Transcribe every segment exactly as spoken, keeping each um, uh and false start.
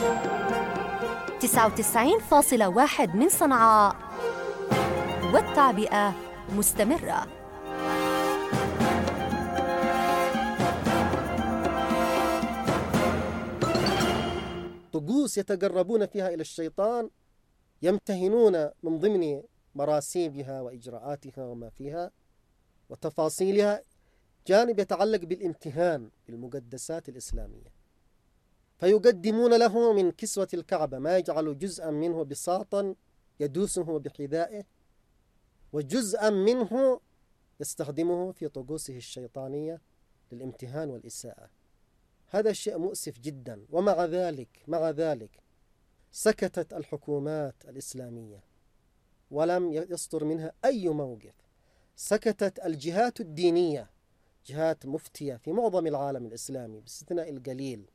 تسعة وتسعين فاصلة واحد من صنعاء، والتعبئة مستمرة. طقوس يتقربون فيها إلى الشيطان، يمتهنون من ضمن مراسيمها وإجراءاتها وما فيها وتفاصيلها جانب يتعلق بالامتهان بالمقدسات الإسلامية، فيقدمون له من كسوة الكعبة ما يجعل جزءا منه بساطا يدوسه بحذائه، وجزءا منه يستخدمه في طقوسه الشيطانية للامتهان والإساءة. هذا شيء مؤسف جدا. ومع ذلك مع ذلك سكتت الحكومات الإسلامية ولم يصدر منها أي موقف. سكتت الجهات الدينية، جهات مفتية في معظم العالم الإسلامي باستثناء القليل.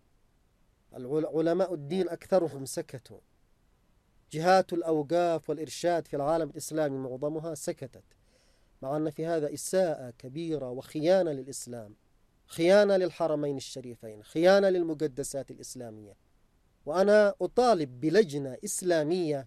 علماء الدين أكثرهم سكتوا. جهات الأوقاف والإرشاد في العالم الإسلامي معظمها سكتت، مع أن في هذا إساءة كبيرة وخيانة للإسلام، خيانة للحرمين الشريفين، خيانة للمقدسات الإسلامية. وأنا أطالب بلجنة إسلامية،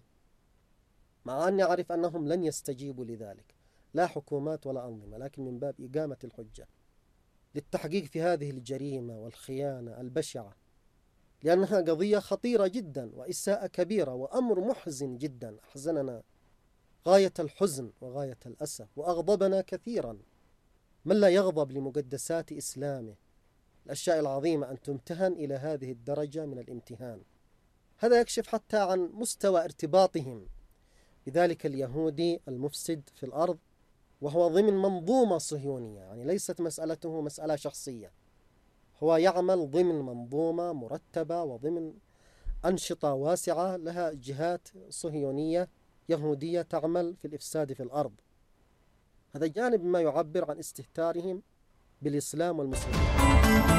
مع أني أعرف أنهم لن يستجيبوا لذلك، لا حكومات ولا أنظمة، لكن من باب إقامة الحجة للتحقيق في هذه الجريمة والخيانة البشعة، لأنها قضية خطيرة جدا وإساءة كبيرة وأمر محزن جدا، أحزننا غاية الحزن وغاية الأسف وأغضبنا كثيرا. من لا يغضب لمقدسات إسلامه، الأشياء العظيمة أن تمتهن إلى هذه الدرجة من الامتهان؟ هذا يكشف حتى عن مستوى ارتباطهم بذلك اليهودي المفسد في الأرض، وهو ضمن منظومة صهيونية، يعني ليست مسألته مسألة شخصية، هو يعمل ضمن منظومة مرتبة وضمن أنشطة واسعة لها جهات صهيونية يهودية تعمل في الإفساد في الأرض. هذا جانب ما يعبر عن استهتارهم بالإسلام والمسلمين.